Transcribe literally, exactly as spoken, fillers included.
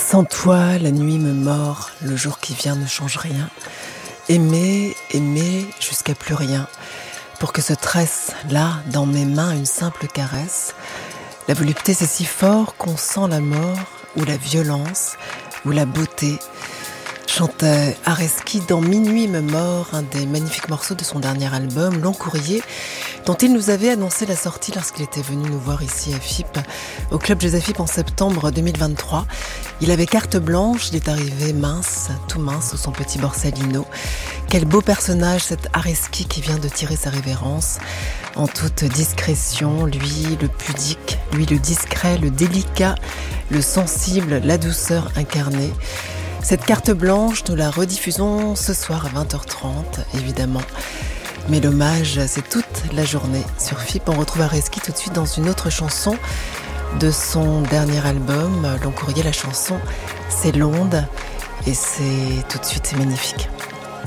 Sans toi, la nuit me mord, le jour qui vient ne change rien. Aimer, aimer jusqu'à plus rien, pour que se tresse là, dans mes mains, une simple caresse. La volupté c'est si fort qu'on sent la mort, ou la violence, ou la beauté. Chantait Areski dans Minuit me mord, un des magnifiques morceaux de son dernier album, Long Courrier, dont il nous avait annoncé la sortie lorsqu'il était venu nous voir ici à F I P, au Club Jazz F I P en septembre deux mille vingt-trois. Il avait carte blanche, il est arrivé mince, tout mince, sous son petit borsalino. Quel beau personnage cet Areski qui vient de tirer sa révérence, en toute discrétion, lui le pudique, lui le discret, le délicat, le sensible, la douceur incarnée. Cette carte blanche, nous la rediffusons ce soir à vingt heures trente, évidemment. Mais l'hommage, c'est toute la journée sur F I P. On retrouve Areski tout de suite dans une autre chanson de son dernier album, Long Courrier. La chanson, c'est L'Onde, et c'est tout de suite magnifique.